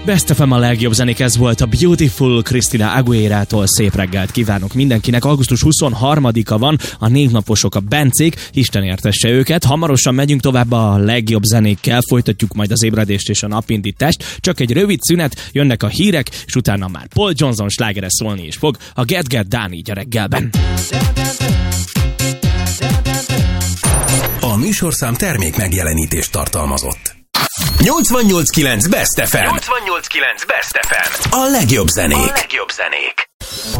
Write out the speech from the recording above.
Best FM a legjobb zenék, ez volt a Beautiful Christina Aguilera-tól. Szép reggelt kívánok mindenkinek. Augusztus 23-a van, a névnaposok a Bencék, Isten értesse őket. Hamarosan megyünk tovább a legjobb zenékkel, folytatjuk majd az ébredést és a napindítást. Csak egy rövid szünet, jönnek a hírek, és utána már Paul Johnson slágere szólni is fog. A Get Get Done így a reggelben. A műsorszám termék megjelenítést tartalmazott. 88.9 Best FM. 88.9 Best FM. A legjobb zenék.